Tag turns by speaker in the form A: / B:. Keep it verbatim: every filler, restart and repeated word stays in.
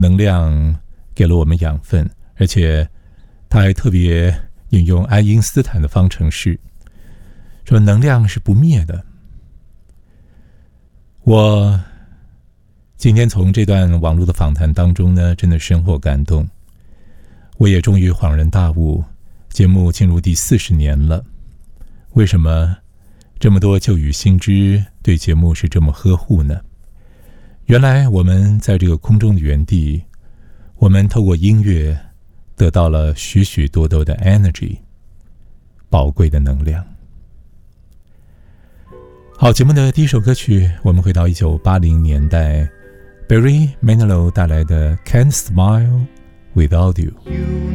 A: 能量给了我们养分，而且他还特别引用爱因斯坦的方程式，说能量是不灭的。我今天从这段网络的访谈当中呢，真的深获感动。我也终于恍然大悟，节目进入第四十年了，为什么这么多旧雨新知对节目是这么呵护呢？原来我们在这个空中的原地，我们透过音乐得到了许许多多的 energy， 宝贵的能量。好，节目的第一首歌曲，我们回到一九八零年代 Barry Manilow 带来的 Can't Smile Without You。